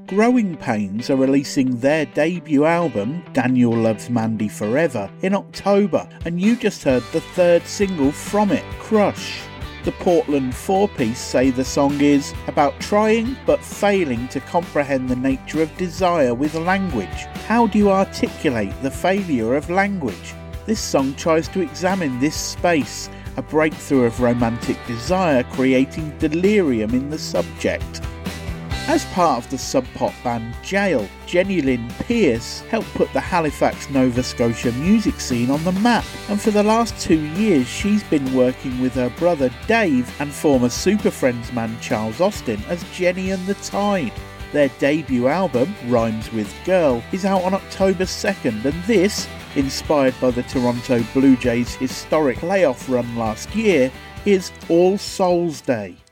Growing Pains are releasing their debut album, Daniel Loves Mandy Forever, in October, and you just heard the third single from it, Crush. The Portland four-piece say the song is about trying but failing to comprehend the nature of desire with language. How do you articulate the failure of language? This song tries to examine this space, a breakthrough of romantic desire creating delirium in the subject. As part of the sub-pop band Jail, Jenny Lynn Pierce helped put the Halifax, Nova Scotia music scene on the map, and for the last 2 years she's been working with her brother Dave and former Super Friends man Charles Austin as Jenny and the Tide. Their debut album, Rhymes with Girl, is out on October 2nd, and this, inspired by the Toronto Blue Jays' historic playoff run last year, is All Souls Day.